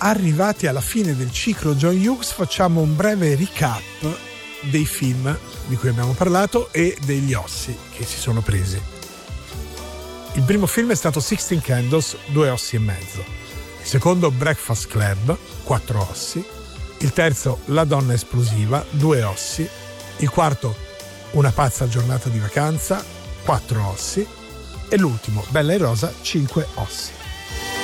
arrivati alla fine del ciclo John Hughes, facciamo un breve recap dei film di cui abbiamo parlato e degli ossi che si sono presi. Il primo film è stato Sixteen Candles, 2 ossi e mezzo. Il secondo Breakfast Club, 4 ossi. Il terzo La donna esplosiva, 2 ossi. Il quarto Una pazza giornata di vacanza, 4 ossi. E l'ultimo Bella e Rosa, 5 ossi.